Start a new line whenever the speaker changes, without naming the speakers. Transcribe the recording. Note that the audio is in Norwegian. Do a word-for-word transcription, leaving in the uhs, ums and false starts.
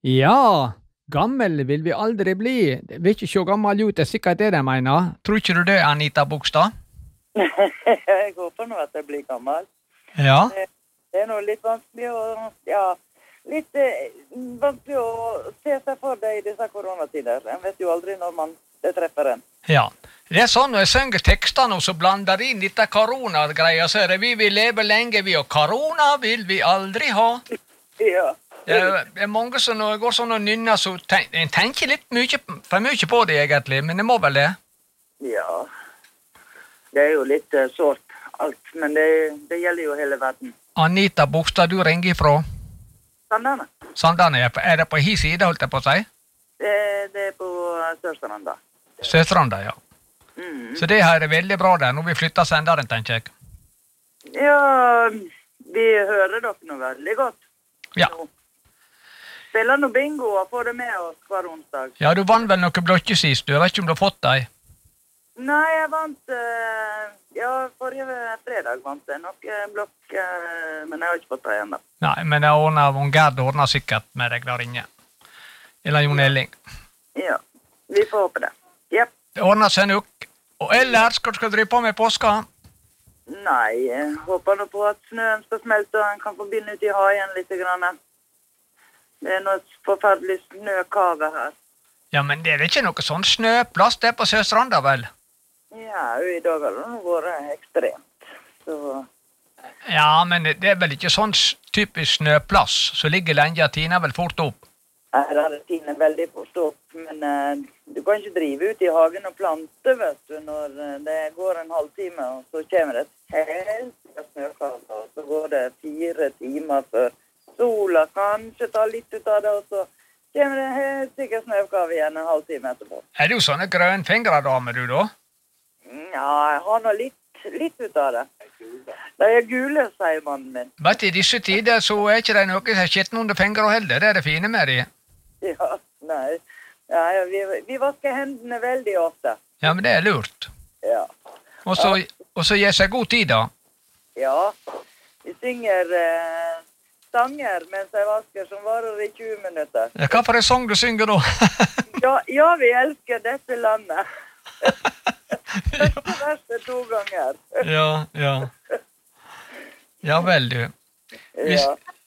Ja, gammel vil vi aldri bli. Det vil ikke se gammel ut, det er sikkert det de mener. Tror ikke du det, Anita Bogstad?
Jeg håper nå at jeg blir gammel.
Ja.
Det, det er nå litt vanskelig å, ja, litt eh, vanskelig å se seg for det i disse koronatider. En vet jo aldri når man det treffer en.
Ja. Det er sånn når jeg synger tekstene og så blander inn dette korona-greia, så er det vi vil leve lenge, vi, og korona vil vi aldri ha.
Ja.
Det er, det er mange som når jeg går sånn og nynner, så ten, jeg tenker litt mye, for mye på det egentlig, men det må vel det.
Ja. Det er jo litt uh, sårt alt, men det, det gjelder jo hele verden.
Anita Bogstad, du ringer ifra?
Sandane.
Sandane, er det på hi side, holdt jeg på å si?
Det, det er på Sørstranda.
Sørstranda, ja.
Mm.
Så det her er veldig bra der, når vi flytter senderen, tenker jeg.
Ja, vi hører dere nå veldig godt.
Ja.
Nå. Spiller noe bingo og får det med oss hver onsdag.
Ja, du vann vel noe blokke sist, du, jeg vet ikke om du har fått deg?
Nei, jeg vant, uh, ja, forrige fredag vant jeg noe blokk, uh, men jeg har ikke fått det igjen da.
Nei, men jeg ordner, hun Gerd ordner sikkert med deg der inne. Eller Jon Elling.
Ja, vi får håpe det. Yep.
Det ordner seg nok. Og ellers, hva skal du drive på med påska?
Nei, jeg håper nå på at snøen skal smelte og en kan få begynne ut i hagen litt grann. Det er noe forferdelig snøkave her.
Ja, men det er ikke noe sånn snøplass der på Sørstranda, vel?
Ja, i dag har det nå vært ekstremt. Så...
Ja, men det er vel ikke sånn typisk snøplass, så ligger lenge og tiner vel fort opp.
Her er det tiner veldig fort opp, men uh, du kan ikke drive ut i hagen og plante, vet du, når uh, det går en halvtime, og så kommer det et helt snøkave, og så går det fire timer før sola kanskje tar litt ut av det, og så kommer det helt sikkert snøkave igjen en halvtime etterpå.
Er du sånne grønfingre damer, du da?
Ja, jeg har nå litt, litt ut av det. De er gule, sier mannen min.
Vet du, i disse tider så er ikke det noe som skitten under fingre og heller, det er det fine med de.
Ja, nei. Ja, vi, vi vasker hendene veldig ofte.
Ja, men det er lurt.
Ja.
Og så, og så gir seg god tid da.
Ja, vi synger eh, sanger mens jeg vasker som varer i tjue minutter.
Ja, hva for en sang du synger da?
ja, ja, vi elsker dette landet. Første verset to ganger.
ja, ja. Ja vel, du. Vi,
Ja.